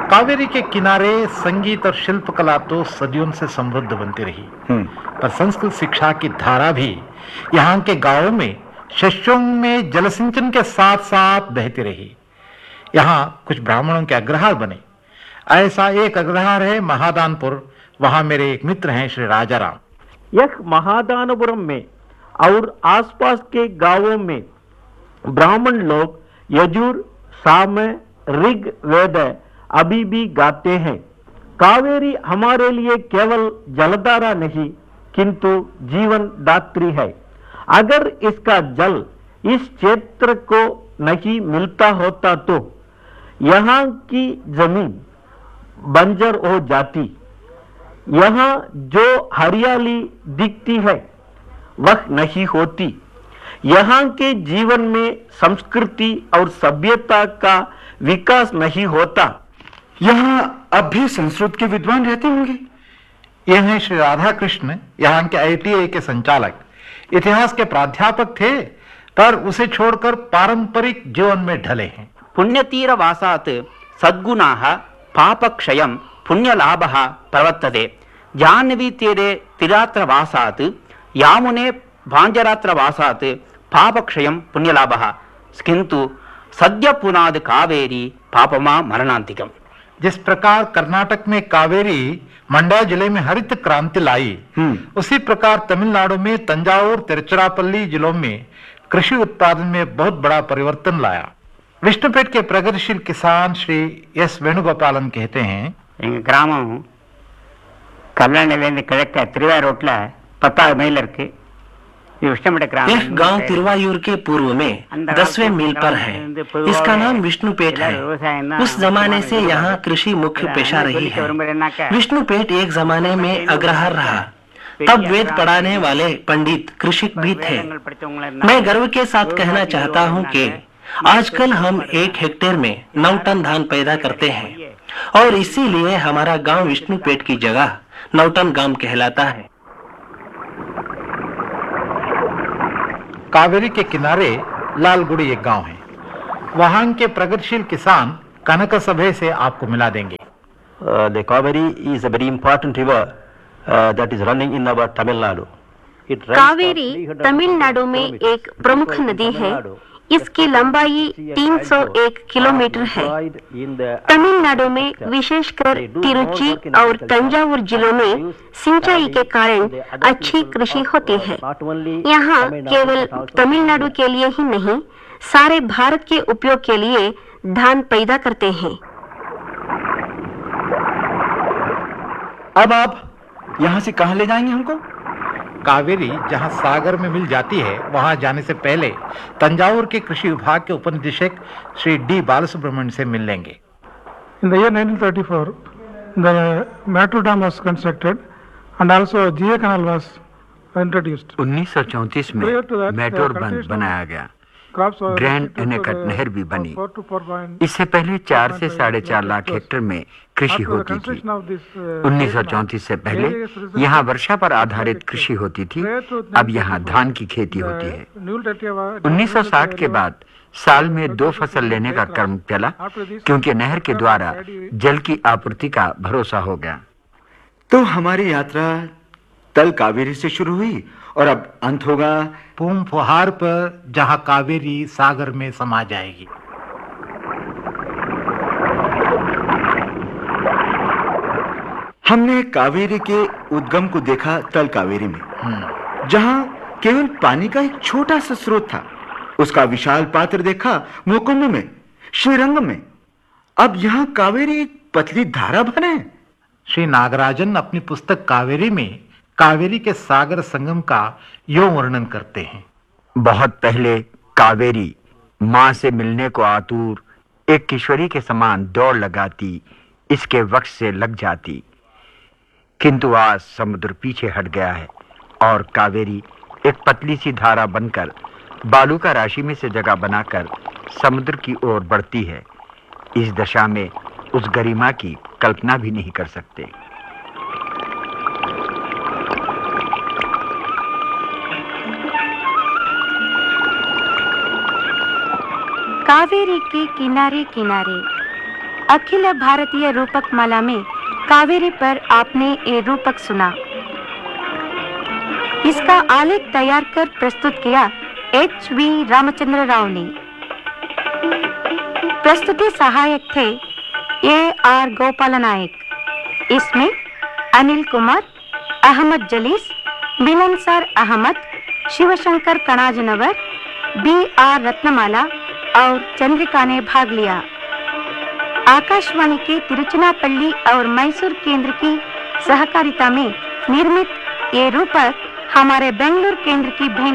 कावेरी के किनारे संगीत और शिल्पकला तो सदियों से समृद्ध बनती रही, पर संस्कृत शिक्षा की धारा भी यहाँ के गांवों में शस्यों में जलसिंचन के साथ साथ बहती रही। यहाँ कुछ ब्राह्मणों के अग्रहार बने। ऐसा एक अग्रहार है महादानपुर। वहां मेरे एक मित्र हैं श्री राजाराम। यह महादानपुरम में और आसपास के गांवों में ब्राह्मण लोग यजुर, साम, ऋग, वेद अभी भी गाते हैं। कावेरी हमारे लिए केवल जलधारा नहीं किंतु जीवन दात्री है। अगर इसका जल इस क्षेत्र को नहीं मिलता होता तो यहाँ की जमीन बंजर हो जाती। यहाँ जो हरियाली दिखती है वह नहीं होती। यहाँ के जीवन में संस्कृति और सभ्यता का विकास नहीं होता। यहाँ अब भी संस्कृत के विद्वान रहते होंगे। यह हैं श्री राधा कृष्ण, यहाँ के IITA के संचालक। इतिहास के प्राध्यापक थे, पर उसे छोड़कर पारंपरिक जीवन में ढले हैं। पुण्यतीर वासात् सद्गुणाः पापक्षयं पुण्यलाभः प्रवर्तते। जाह्नवी तीरे तिरात्र वासात् यामुने भांजरात्र वासात् पापक्षयं पुण्यलाभः किंतु सद्य पुनाद कावेरी पापमा मरणांतिकम। जिस प्रकार कर्नाटक में कावेरी मंड्या जिले में हरित क्रांति लाई, उसी प्रकार तमिलनाडु में तंजावुर, तिरुचिरापल्ली जिलों में कृषि उत्पादन में बहुत बड़ा परिवर्तन लाया। विष्णुपेट के प्रगतिशील किसान श्री एस वेणुगोपालन कहते हैं, ग्रामम कल्याण किழக்க திருவாரூர்ல 10 மைல் இருக்கு। यह गांव तिरुवायूर के पूर्व में 10वें मील पर है। इसका नाम विष्णुपेट है। उस जमाने से यहाँ कृषि मुख्य पेशा रही है। विष्णुपेट एक जमाने में अग्रहार रहा। तब वेद पढ़ाने वाले पंडित कृषिक भी थे। मैं गर्व के साथ कहना चाहता हूँ कि आजकल हम 1 हेक्टेयर में 9 टन धान पैदा करते हैं और इसीलिए हमारा गांव विष्णुपेट की जगह 9 टन गांव कहलाता है। कावेरी के किनारे लालगुड़ी एक गांव है। वहां के प्रगतिशील किसान कनक सभे से आपको मिला देंगे। The Kaveri is a very important river that is running in our Tamil Nadu. Kaveri Tamil Nadu में एक प्रमुख नदी है। इसकी लंबाई 301 किलोमीटर है। तमिलनाडु में विशेषकर तिरुचि और तंजावुर जिलों में सिंचाई के कारण अच्छी कृषि होती है। यहाँ केवल तमिलनाडु के लिए ही नहीं, सारे भारत के उपयोग के लिए धान पैदा करते हैं। अब आप यहाँ से कहाँ ले जाएंगे हमको? कावेरी जहां सागर में मिल जाती है, वहां जाने से पहले तंजावुर के कृषि विभाग के उपनिदेशक श्री डी बालसुब्रमण्यन से मिल लेंगे। In the year 1934, the Mattur Dam was constructed and also GA Canal was introduced. 1934 में मैटोर बंद बनाया गया। ग्रैंड एनेकट नहर भी बनी। इससे पहले 4 से 4.5 लाख हेक्टेयर में कृषि होती थी। 1934 से पहले यहाँ वर्षा पर आधारित कृषि होती थी। अब यहाँ धान की खेती होती है। 1960 के बाद साल में 2 फसल लेने का क्रम चला, क्योंकि नहर के द्वारा जल की आपूर्ति का भरोसा हो गया। तो हमारी यात्रा तल कावेरी से शुरू हुई और अब अंत होगा पूम फुहार पर, जहां कावेरी सागर में समा जाएगी। हमने कावेरी के उद्गम को देखा तल कावेरी में, जहां केवल पानी का एक छोटा सा स्रोत था। उसका विशाल पात्र देखा मोकोम में, श्रीरंगम में। अब यहाँ कावेरी एक पतली धारा बने। श्री नागराजन अपनी पुस्तक कावेरी में कावेरी के सागर संगम का यूं वर्णन करते हैं। बहुत पहले कावेरी मां से मिलने को आतुर एक किशोरी के समान दौड़ लगाती, इसके वक्ष से लग जाती। किंतु आज समुद्र पीछे हट गया है और कावेरी एक पतली सी धारा बनकर बालू का राशि में से जगह बनाकर समुद्र की ओर बढ़ती है। इस दशा में उस गरिमा की कल्पना भी नहीं कर सकते। कावेरी के किनारे किनारे अखिल भारतीय रूपक माला में कावेरी पर आपने ये रूपक सुना। इसका आलेख तैयार कर प्रस्तुत किया H.V. रामचंद्र राव ने। प्रस्तुति सहायक थे A.R. गोपाल नायक। इसमें अनिल कुमार, अहमद जलीस, मिलनसार अहमद, शिवशंकर कणाजनवर, B.R. रत्नमाला और चंद्रिका ने भाग लिया। आकाशवाणी के तिरुचिरापल्ली और मैसूर केंद्र की सहकारिता में निर्मित ये रूपक हमारे बेंगलुरु केंद्र की भेंट